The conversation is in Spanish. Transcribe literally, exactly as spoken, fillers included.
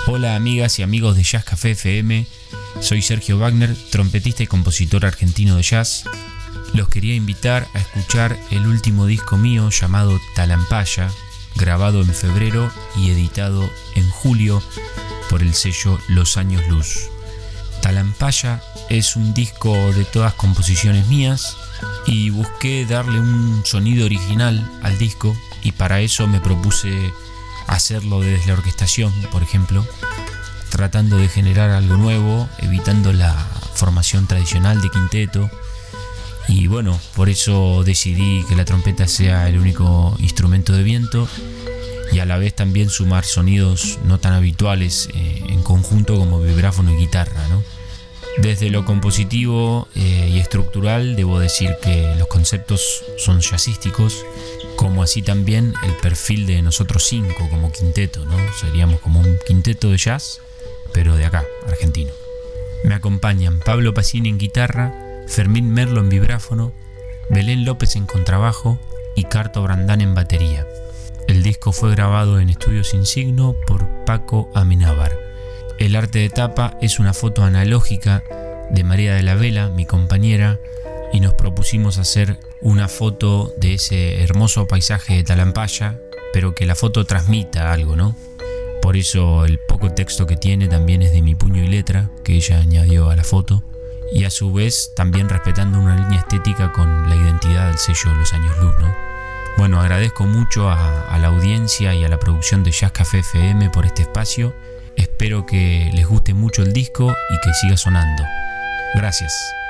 Hola amigas y amigos de Jazz Café F M, soy Sergio Wagner, trompetista y compositor argentino de jazz. Los quería invitar a escuchar el último disco mío llamado Talampaya, grabado en febrero y editado en julio por el sello Los Años Luz. Talampaya es un disco de todas composiciones mías y busqué darle un sonido original al disco, y para eso me propuse hacerlo desde la orquestación, por ejemplo, tratando de generar algo nuevo, evitando la formación tradicional de quinteto. Y bueno, por eso decidí que la trompeta sea el único instrumento de viento y a la vez también sumar sonidos no tan habituales eh, en conjunto como vibráfono y guitarra, ¿no? Desde lo compositivo eh, y estructural debo decir que los conceptos son jazzísticos, como así también el perfil de nosotros cinco como quinteto, ¿no? Seríamos como un quinteto de jazz, pero de acá, argentino. Me acompañan Pablo Pacini en guitarra, Fermín Merlo en vibráfono, Belén López en contrabajo y Carto Brandán en batería. El disco fue grabado en Estudios Insigno por Paco Amenábar. El arte de tapa es una foto analógica de María de la Vela, mi compañera, y nos propusimos hacer una foto de ese hermoso paisaje de Talampaya, pero que la foto transmita algo, ¿no? Por eso el poco texto que tiene también es de mi puño y letra, que ella añadió a la foto, y a su vez también respetando una línea estética con la identidad del sello Los Años Luz, ¿no? Bueno, agradezco mucho a, a la audiencia y a la producción de Jazz Café F M por este espacio. Espero que les guste mucho el disco y que siga sonando. Gracias.